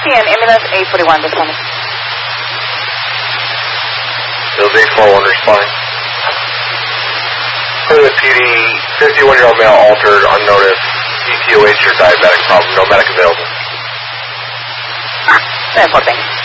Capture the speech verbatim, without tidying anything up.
and ambulance eight forty-one, responding. Bills eight forty-one, responding. Clearly P D, fifty-one-year-old male altered, unnoticed, C T O H or diabetic problem, no medic available. seven four, thank you.